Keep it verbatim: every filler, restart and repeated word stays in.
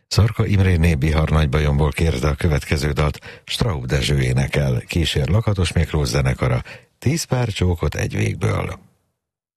Szarka Imréné Bihar Nagybajomból kérte a következő dalt, Straub Dezső énekel, kísér Lakatos Miklós zenekara, Tíz pár csókot egy végből.